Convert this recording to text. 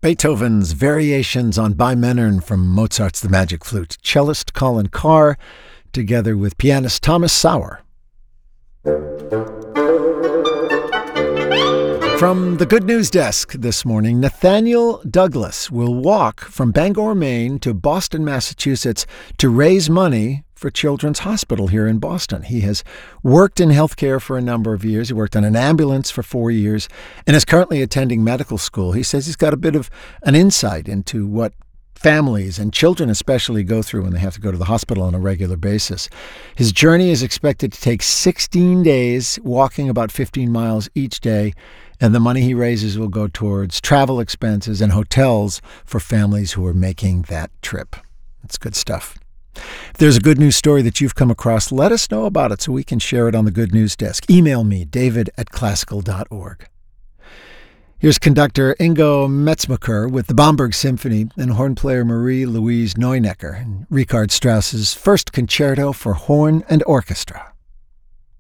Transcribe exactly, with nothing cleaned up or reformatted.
Beethoven's Variations on Bi-Männern from Mozart's The Magic Flute. Cellist Colin Carr, together with pianist Thomas Sauer. From the Good News Desk this morning, Nathaniel Douglas will walk from Bangor, Maine to Boston, Massachusetts to raise money for Children's Hospital here in Boston. He has worked in healthcare for a number of years. He worked on an ambulance for four years and is currently attending medical school. He says he's got a bit of an insight into what families and children especially go through when they have to go to the hospital on a regular basis. His journey is expected to take sixteen days, walking about fifteen miles each day, and the money he raises will go towards travel expenses and hotels for families who are making that trip. That's good stuff. If there's a good news story that you've come across, let us know about it so we can share it on the Good News Desk. Email me, david at classical dot org. Here's conductor Ingo Metzmacher with the Bamberg Symphony and horn player Marie-Louise Neunecker in Richard Strauss's First Concerto for Horn and Orchestra.